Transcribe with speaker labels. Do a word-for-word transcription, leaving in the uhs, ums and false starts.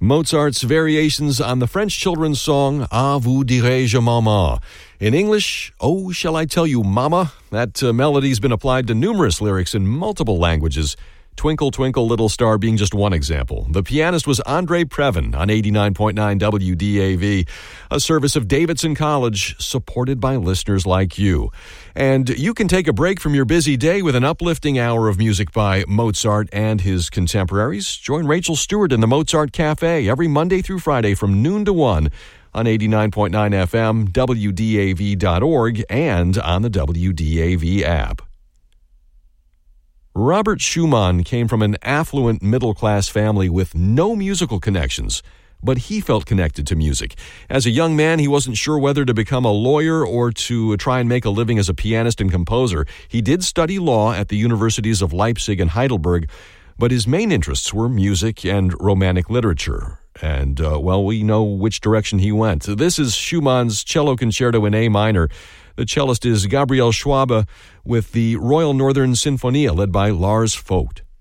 Speaker 1: Mozart's variations on the French children's song, Ah, vous dirai-je maman. In English, Oh, shall I tell you mama? That uh, melody's been applied to numerous lyrics in multiple languages. Twinkle, Twinkle, Little Star being just one example. The pianist was Andre Previn on eighty-nine point nine W D A V, a service of Davidson College, supported by listeners like you. And you can take a break from your busy day with an uplifting hour of music by Mozart and his contemporaries. Join Rachel Stewart in the Mozart Cafe every Monday through Friday from noon to one on eighty-nine point nine F M, W D A V dot org, and on the W D A V app. Robert Schumann came from an affluent middle-class family with no musical connections, but he felt connected to music. As a young man, he wasn't sure whether to become a lawyer or to try and make a living as a pianist and composer. He did study law at the universities of Leipzig and Heidelberg, but his main interests were music and romantic literature. And, uh, well, we know which direction he went. This is Schumann's Cello Concerto in A minor. The cellist is Gabriel Schwabe with the Royal Northern Sinfonia led by Lars Vogt.